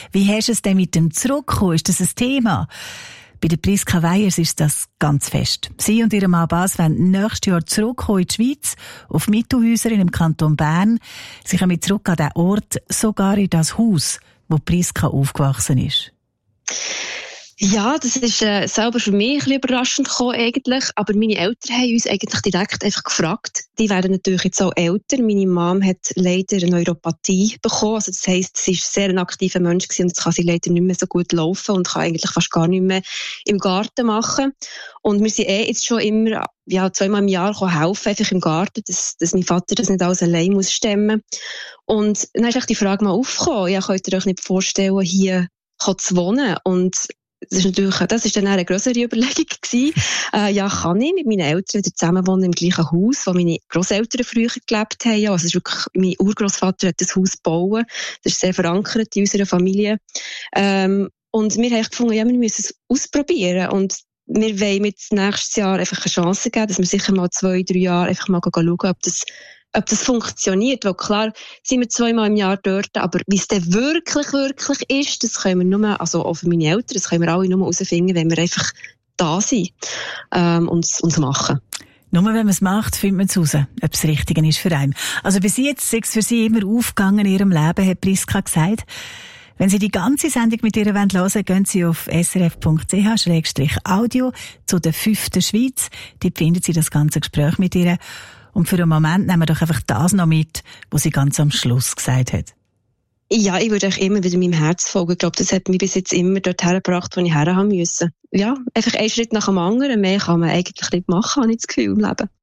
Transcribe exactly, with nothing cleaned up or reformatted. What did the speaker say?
Wie hast du es denn mit dem Zurückkommen? Ist das ein Thema? Bei der Priska Weyers ist das ganz fest. Sie und ihr Mann Bas wollen nächstes Jahr zurückkommen in die Schweiz, auf Mittelhäuser im Kanton Bern. Sie kommen zurück an den Ort, sogar in das Haus, wo Priska aufgewachsen ist. Ja, das ist äh, selber für mich ein bisschen überraschend gekommen eigentlich, aber meine Eltern haben uns eigentlich direkt einfach gefragt. Die werden natürlich jetzt auch älter. Meine Mom hat leider eine Neuropathie bekommen, also das heisst, sie ist sehr ein aktiver Mensch gewesen und jetzt kann sie leider nicht mehr so gut laufen und kann eigentlich fast gar nicht mehr im Garten machen. Und wir sind eh jetzt schon immer ja, zweimal im Jahr helfen, einfach im Garten, dass, dass mein Vater das nicht alles allein muss stemmen. Und dann ist echt die Frage mal aufgekommen, ja, könnt ihr euch nicht vorstellen, hier zu wohnen? Und Das ist natürlich, das ist dann eine grössere Überlegung gewesen. Äh, ja, kann ich mit meinen Eltern wieder zusammen wohnen im gleichen Haus, wo meine Grosseltern früher gelebt haben. Ja, also es ist wirklich, mein Urgroßvater hat das Haus gebaut. Das ist sehr verankert in unserer Familie. Ähm, und wir haben gefunden, ja, wir müssen es ausprobieren. Und wir wollen mit nächstes Jahr einfach eine Chance geben, dass wir sicher mal zwei, drei Jahre einfach mal schauen, ob das ob das funktioniert, weil klar sind wir zweimal im Jahr dort, aber wie es denn wirklich, wirklich ist, das können wir nur, also auch für meine Eltern, das können wir alle nur herausfinden, wenn wir einfach da sind ähm, und es machen. Nur wenn man es macht, findet man es raus, ob es richtig ist für einen. Also bis jetzt ist es für Sie immer aufgegangen in Ihrem Leben, hat Priska gesagt. Wenn Sie die ganze Sendung mit ihr hören wollen, gehen Sie auf s r f punkt c h slash audio zu der fünften Schweiz. Dort finden Sie das ganze Gespräch mit ihr. Und für einen Moment nehmen wir doch einfach das noch mit, was sie ganz am Schluss gesagt hat. Ja, ich würde auch immer wieder meinem Herz folgen. Ich glaube, das hat mich bis jetzt immer dorthin gebracht, wo ich her haben musste. Ja, einfach einen Schritt nach dem anderen. Mehr kann man eigentlich nicht machen, habe ich das Gefühl im Leben.